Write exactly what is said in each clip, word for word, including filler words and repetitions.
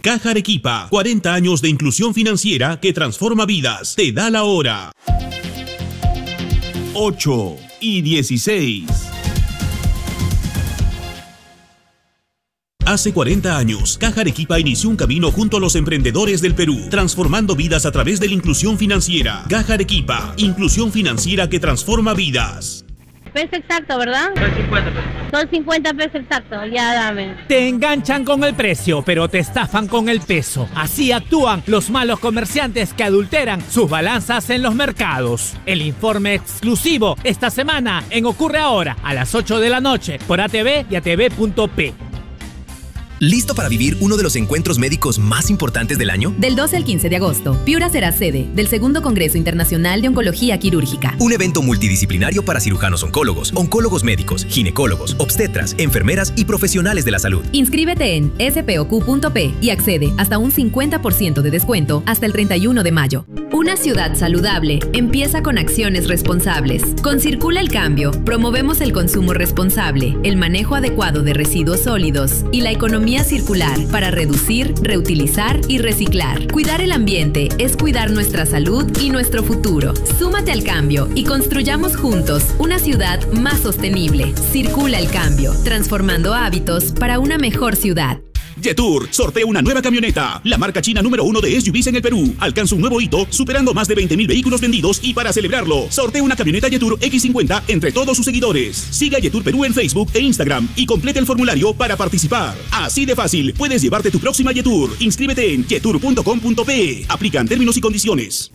Caja Arequipa, cuarenta años de inclusión financiera que transforma vidas. Te da la hora. ocho y dieciséis. Hace cuarenta años, Caja Arequipa inició un camino junto a los emprendedores del Perú, transformando vidas a través de la inclusión financiera. Caja Arequipa, inclusión financiera que transforma vidas. Peso exacto, ¿verdad? Son cincuenta pesos. Son cincuenta pesos exactos, ya dame. Te enganchan con el precio, pero te estafan con el peso. Así actúan los malos comerciantes que adulteran sus balanzas en los mercados. El informe exclusivo esta semana en Ocurre Ahora, a las ocho de la noche, por A T V y A T V punto P. ¿Listo para vivir uno de los encuentros médicos más importantes del año? Del doce al quince de agosto, Piura será sede del segundo Congreso Internacional de Oncología Quirúrgica. Un evento multidisciplinario para cirujanos oncólogos, oncólogos médicos, ginecólogos, obstetras, enfermeras y profesionales de la salud. Inscríbete en S P O Q punto P y accede hasta un cincuenta por ciento de descuento hasta el treinta y uno de mayo. Una ciudad saludable empieza con acciones responsables. Con Circula el Cambio, promovemos el consumo responsable, el manejo adecuado de residuos sólidos y la economía circular para reducir, reutilizar y reciclar. Cuidar el ambiente es cuidar nuestra salud y nuestro futuro. Súmate al cambio y construyamos juntos una ciudad más sostenible. Circula el Cambio, transformando hábitos para una mejor ciudad. Yetur sortea una nueva camioneta. La marca china número uno de S U Vs en el Perú alcanza un nuevo hito, superando más de veinte mil vehículos vendidos, y para celebrarlo, sortea una camioneta Yetur X cincuenta entre todos sus seguidores. Sigue a Yetur Perú en Facebook e Instagram y completa el formulario para participar. Así de fácil, puedes llevarte tu próxima Yetur. Inscríbete en yetur punto com punto pe. Aplican términos y condiciones.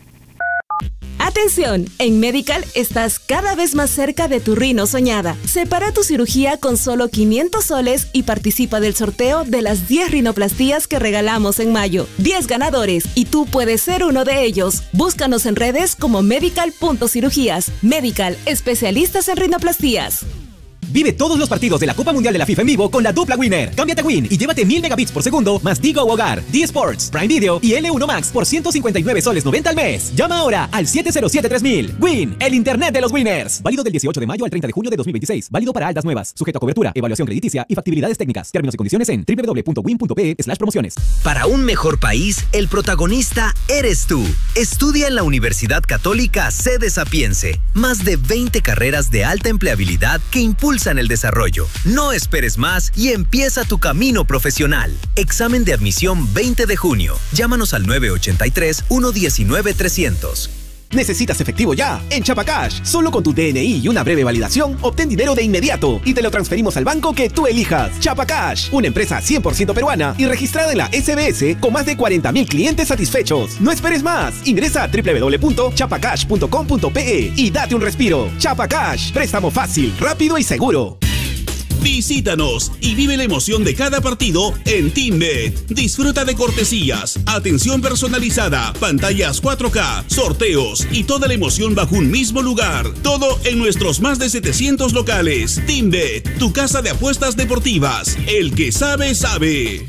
Atención, en Medical estás cada vez más cerca de tu rino soñada. Separa tu cirugía con solo quinientos soles y participa del sorteo de las diez rinoplastías que regalamos en mayo. diez ganadores y tú puedes ser uno de ellos. Búscanos en redes como medical punto cirugías. Medical, especialistas en rinoplastías. Vive todos los partidos de la Copa Mundial de la FIFA en vivo con la dupla Winner. Cámbiate a Win y llévate mil megabits por segundo más Digo Hogar, D-Sports, Prime Video y L uno Max por ciento cincuenta y nueve soles noventa al mes. Llama ahora al siete cero siete tres mil. Win, el internet de los winners. Válido del dieciocho de mayo al treinta de junio de dos mil veintiséis. Válido para altas nuevas. Sujeto a cobertura, evaluación crediticia y factibilidades técnicas. Términos y condiciones en doble u doble u doble u punto win punto pe slash promociones. Para un mejor país, el protagonista eres tú. Estudia en la Universidad Católica Sede Sapiense. Más de veinte carreras de alta empleabilidad que impulsan el desarrollo. No esperes más y empieza tu camino profesional. Examen de admisión veinte de junio. Llámanos al nueve ocho tres, uno uno nueve, trescientos. ¿Necesitas efectivo ya? En Chapacash, solo con tu D N I y una breve validación, obtén dinero de inmediato y te lo transferimos al banco que tú elijas. Chapacash, una empresa cien por ciento peruana y registrada en la S B S con más de cuarenta mil clientes satisfechos. No esperes más. Ingresa a doble u doble u doble u punto chapacash punto com punto pe y date un respiro. Chapacash, préstamo fácil, rápido y seguro. Visítanos y vive la emoción de cada partido en TeamBet. Disfruta de cortesías, atención personalizada, pantallas cuatro K, sorteos y toda la emoción bajo un mismo lugar. Todo en nuestros más de setecientos locales. TeamBet, tu casa de apuestas deportivas. El que sabe, sabe.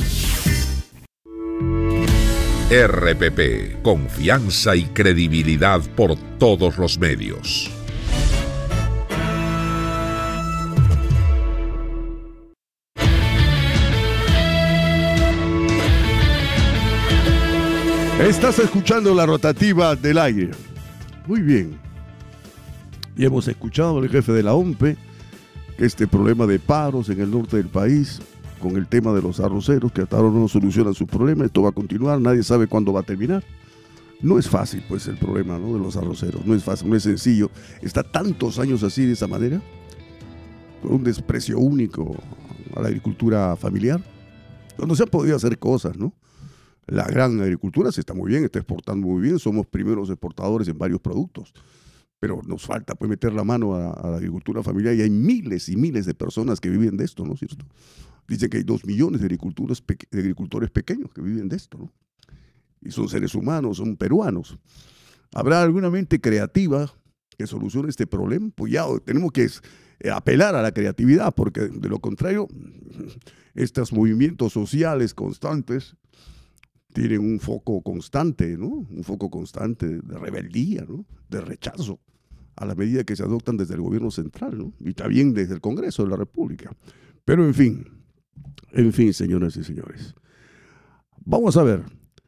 R P P, confianza y credibilidad por todos los medios. Estás escuchando la rotativa del aire. Muy bien. Y hemos escuchado al jefe de la O M P que este problema de paros en el norte del país, con el tema de los arroceros, que hasta ahora no solucionan su problema, esto va a continuar, nadie sabe cuándo va a terminar. No es fácil, pues, el problema, ¿no?, de los arroceros. No es fácil, no es sencillo. Está tantos años así, de esa manera, con un desprecio único a la agricultura familiar, cuando se han podido hacer cosas, ¿no? La gran agricultura se está muy bien, está exportando muy bien, somos primeros exportadores en varios productos, pero nos falta, pues, meter la mano a, a la agricultura familiar, y hay miles y miles de personas que viven de esto, ¿no es cierto? Dicen que hay dos millones de agricultores, peque- de agricultores pequeños que viven de esto, ¿no? Y son seres humanos, son peruanos. ¿Habrá alguna mente creativa que solucione este problema? Pues ya tenemos que eh, apelar a la creatividad, porque de lo contrario, estos movimientos sociales constantes tienen un foco constante, ¿no? Un foco constante de rebeldía, ¿no?, de rechazo a la medida que se adoptan desde el gobierno central, ¿no?, y también desde el Congreso de la República. Pero en fin, en fin, señoras y señores, Vamos a ver.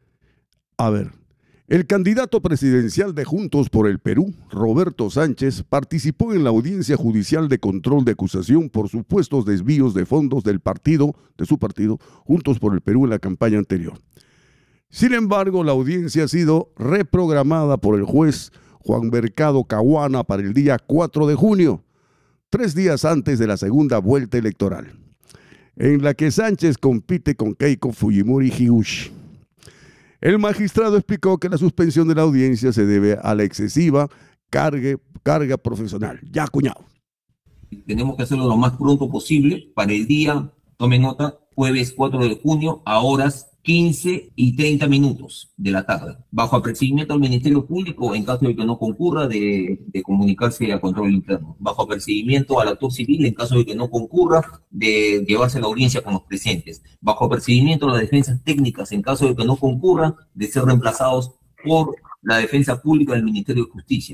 A ver. El candidato presidencial de Juntos por el Perú, Roberto Sánchez, participó en la audiencia judicial de control de acusación por supuestos desvíos de fondos del partido, de su partido, Juntos por el Perú, en la campaña anterior. Sin embargo, la audiencia ha sido reprogramada por el juez Juan Mercado Caguana para el día cuatro de junio, tres días antes de la segunda vuelta electoral, en la que Sánchez compite con Keiko Fujimori Higuchi. El magistrado explicó que la suspensión de la audiencia se debe a la excesiva carga, carga profesional. Ya, cuñado. Tenemos que hacerlo lo más pronto posible para el día, tomen nota, jueves cuatro de junio a horas quince y treinta minutos de la tarde, bajo apercibimiento al Ministerio Público en caso de que no concurra de, de comunicarse a control interno, bajo apercibimiento al actor civil en caso de que no concurra de llevarse la audiencia con los presentes, bajo apercibimiento a las defensas técnicas en caso de que no concurra de ser reemplazados por la defensa pública del Ministerio de Justicia.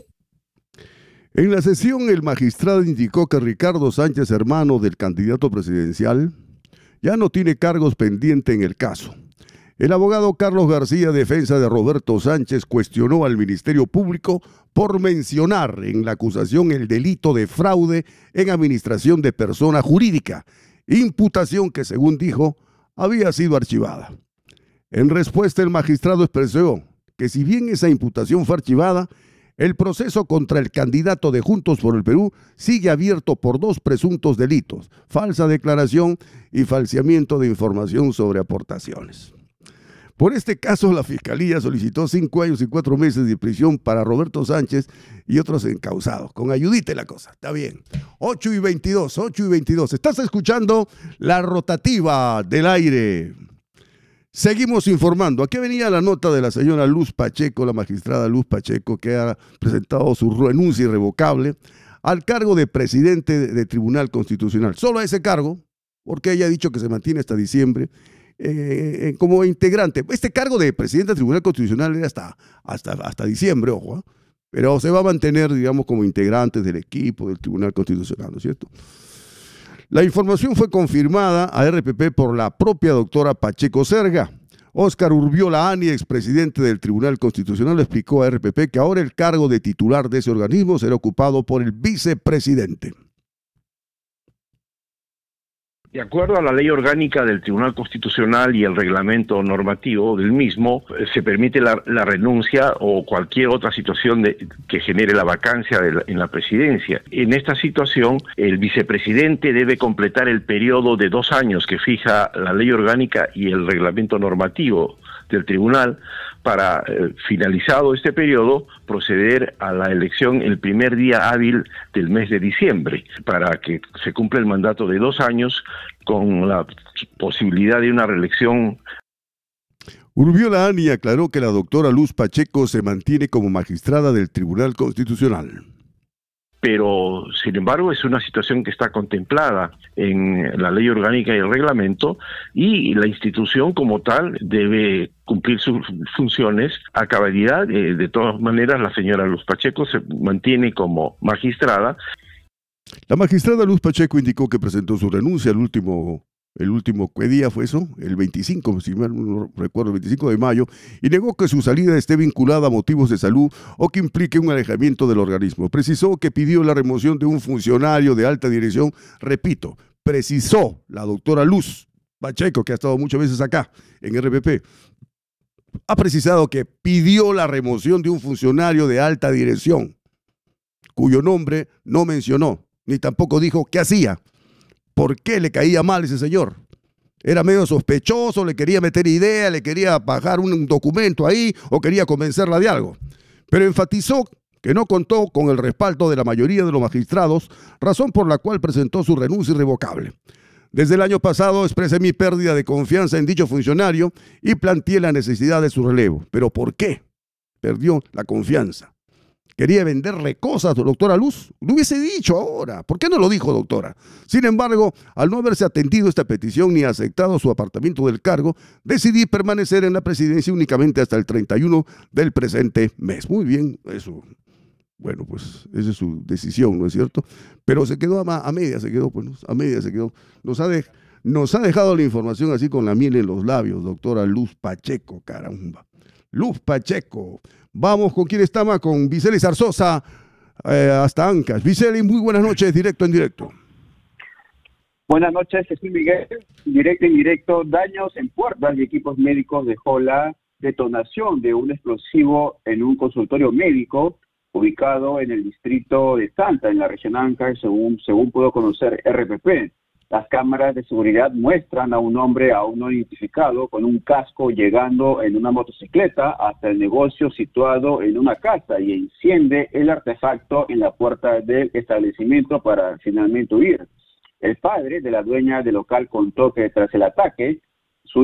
En la sesión, el magistrado indicó que Ricardo Sánchez, hermano del candidato presidencial, ya no tiene cargos pendientes en el caso. El abogado Carlos García, defensa de Roberto Sánchez, cuestionó al Ministerio Público por mencionar en la acusación el delito de fraude en administración de persona jurídica, imputación que, según dijo, había sido archivada. En respuesta, el magistrado expresó que si bien esa imputación fue archivada, el proceso contra el candidato de Juntos por el Perú sigue abierto por dos presuntos delitos: falsa declaración y falseamiento de información sobre aportaciones. Por este caso, la Fiscalía solicitó cinco años y cuatro meses de prisión para Roberto Sánchez y otros encausados. Con ayudita la cosa, está bien. ocho y veintidós, ocho y veintidós. Estás escuchando la rotativa del aire. Seguimos informando. Aquí venía la nota de la señora Luz Pacheco, la magistrada Luz Pacheco, que ha presentado su renuncia irrevocable al cargo de presidente de Tribunal Constitucional. Solo a ese cargo, porque ella ha dicho que se mantiene hasta diciembre, Eh, como integrante. Este cargo de presidente del Tribunal Constitucional era hasta, hasta, hasta diciembre, ojo, ¿eh? Pero se va a mantener, digamos, como integrante del equipo del Tribunal Constitucional, ¿no es cierto? La información fue confirmada a R P P por la propia doctora Pacheco Serga. Óscar Urbiola Ani, expresidente del Tribunal Constitucional, explicó a R P P que ahora el cargo de titular de ese organismo será ocupado por el vicepresidente. De acuerdo a la ley orgánica del Tribunal Constitucional y el reglamento normativo del mismo, se permite la, la renuncia o cualquier otra situación de, que genere la vacancia de la, en la presidencia. En esta situación, el vicepresidente debe completar el periodo de dos años que fija la ley orgánica y el reglamento normativo del tribunal para, eh, finalizado este periodo, proceder a la elección el primer día hábil del mes de diciembre, para que se cumpla el mandato de dos años con la posibilidad de una reelección. Urbiola Ani aclaró que la doctora Luz Pacheco se mantiene como magistrada del Tribunal Constitucional. Pero, sin embargo, es una situación que está contemplada en la ley orgánica y el reglamento, y la institución como tal debe cumplir sus funciones a cabalidad. Eh, de todas maneras, la señora Luz Pacheco se mantiene como magistrada. La magistrada Luz Pacheco indicó que presentó su renuncia al último... El último, ¿qué día fue eso? El veinticinco, si mal no recuerdo, el veinticinco de mayo, y negó que su salida esté vinculada a motivos de salud o que implique un alejamiento del organismo. Precisó que pidió la remoción de un funcionario de alta dirección. Repito, precisó la doctora Luz Pacheco, que ha estado muchas veces acá en R P P, ha precisado que pidió la remoción de un funcionario de alta dirección, cuyo nombre no mencionó, ni tampoco dijo qué hacía. ¿Por qué le caía mal ese señor? Era medio sospechoso, le quería meter idea, le quería bajar un documento ahí o quería convencerla de algo. Pero enfatizó que no contó con el respaldo de la mayoría de los magistrados, razón por la cual presentó su renuncia irrevocable. Desde el año pasado expresé mi pérdida de confianza en dicho funcionario y planteé la necesidad de su relevo. ¿Pero por qué perdió la confianza? Quería venderle cosas, doctora Luz. Lo hubiese dicho ahora. ¿Por qué no lo dijo, doctora? Sin embargo, al no haberse atendido esta petición ni aceptado su apartamiento del cargo, decidí permanecer en la presidencia únicamente hasta el treinta y uno del presente mes. Muy bien, eso. Bueno, pues esa es su decisión, ¿no es cierto? Pero se quedó a, a media, se quedó, pues, ¿no? A media se quedó. Nos ha, de, Nos ha dejado la información así con la miel en los labios, doctora Luz Pacheco, caramba. Luz Pacheco. Vamos con quién estamos, con Viceli Zarzosa, eh, hasta Ancash. Viceli, muy buenas noches, directo en directo. Buenas noches, Jesús Miguel. Directo en directo, daños en puertas y equipos médicos dejó la detonación de un explosivo en un consultorio médico ubicado en el distrito de Santa, en la región Ancash, según, según pudo conocer R P P. Las cámaras de seguridad muestran a un hombre aún no identificado con un casco llegando en una motocicleta hasta el negocio situado en una casa y enciende el artefacto en la puerta del establecimiento para finalmente huir. El padre de la dueña del local contó que tras el ataque,